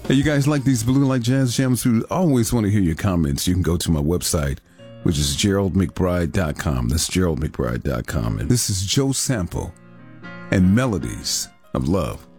Hey, you guys like these Blue Light Jazz Jams? We always want to hear your comments. You can go to my website, which is GeraldMcBride.com. That's GeraldMcBride.com. And this is Joe Sample and Melodies of Love.